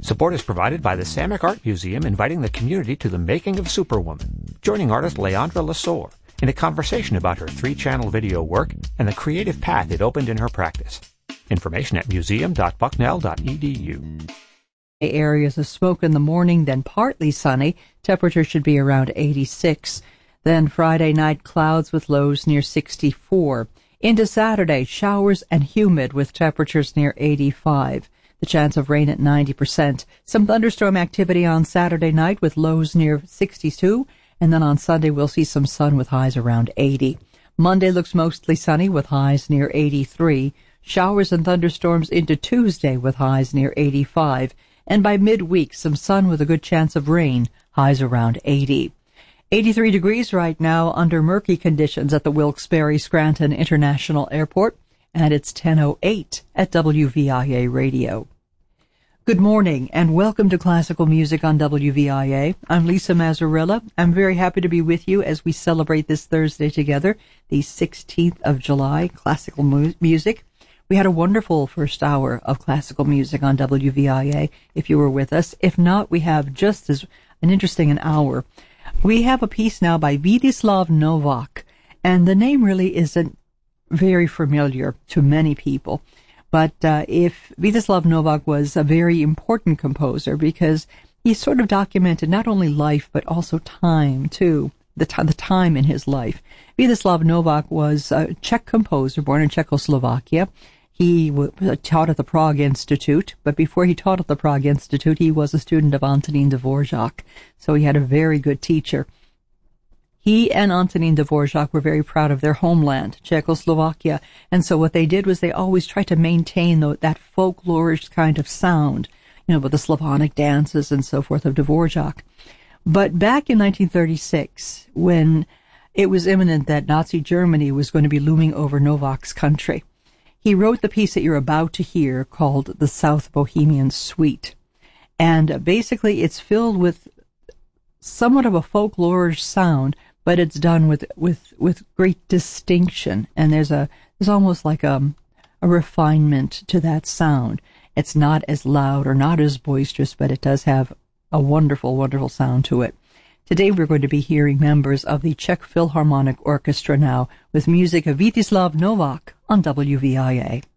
Support is provided by the Samick Art Museum, inviting the community to the making of Superwoman, joining artist Leandra Lesor in a conversation about her 3-channel video work and the creative path it opened in her practice. Information at museum.bucknell.edu. Areas of smoke in the morning, then partly sunny. Temperature should be around 86. Then Friday night, clouds with lows near 64. Into Saturday, showers and humid with temperatures near 85. The chance of rain at 90%. Some thunderstorm activity on Saturday night with lows near 62. And then on Sunday, we'll see some sun with highs around 80. Monday looks mostly sunny with highs near 83. Showers and thunderstorms into Tuesday with highs near 85. And by midweek, some sun with a good chance of rain, highs around 80. 83 degrees right now under murky conditions at the Wilkes-Barre Scranton International Airport, and it's 10:08 at WVIA Radio. Good morning, and welcome to Classical Music on WVIA. I'm Lisa Mazzarella. I'm very happy to be with you as we celebrate this Thursday together, the 16th of July, classical music. We had a wonderful first hour of classical music on WVIA, if you were with us. If not, we have just as an interesting an hour. We have a piece now by Vítislav Novák, and the name really isn't very familiar to many people. But if Vítislav Novák was a very important composer because he sort of documented not only life but also time too, the time in his life. Vítislav Novák was a Czech composer born in Czechoslovakia. He taught at the Prague Institute, but before he taught at the Prague Institute, he was a student of Antonín Dvořák, so he had a very good teacher. He and Antonín Dvořák were very proud of their homeland, Czechoslovakia, and so what they did was they always tried to maintain that folklorish kind of sound, with the Slavonic dances and so forth of Dvořák. But back in 1936, when it was imminent that Nazi Germany was going to be looming over Novák's country, he wrote the piece that you're about to hear called The South Bohemian Suite. And basically it's filled with somewhat of a folklorish sound, but it's done with great distinction. And there's almost like a refinement to that sound. It's not as loud or not as boisterous, but it does have a wonderful, wonderful sound to it. Today we're going to be hearing members of the Czech Philharmonic Orchestra now with music of Vítislav Novák on WVIA.